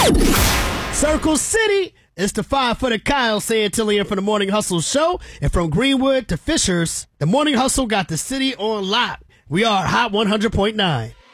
Circle City. It's the 5-footed Kyle Santillian from the Morning Hustle Show. And from Greenwood to Fishers, the Morning Hustle got the city on lock. We are Hot 100.9.